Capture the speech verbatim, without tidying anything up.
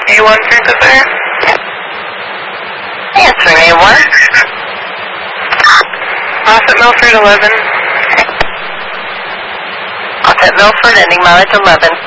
A one Francis there. Answering A one. Offset Milford eleven. Offset Milford, ending mileage eleven.